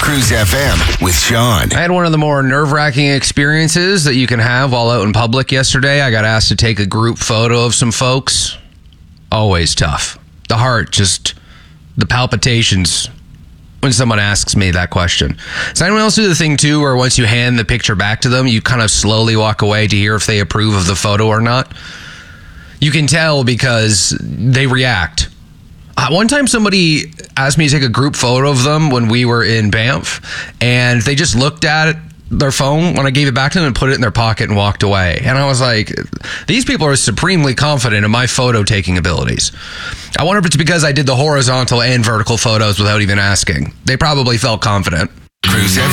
Cruise FM with Sean. I had one of the more nerve-wracking experiences that you can have while out in public yesterday. I got asked to take a group photo of some folks. Always tough. The heart, just the palpitations when someone asks me that question. Does anyone else do the thing too where once you hand the picture back to them, you kind of slowly walk away to hear if they approve of the photo or not? You can tell because they react. One time somebody asked me to take a group photo of them when we were in Banff, and they just looked at their phone when I gave it back to them and put it in their pocket and walked away. And I was like, these people are supremely confident in my photo taking abilities. I wonder if it's because I did the horizontal and vertical photos without even asking. They probably felt confident. Cruise FM.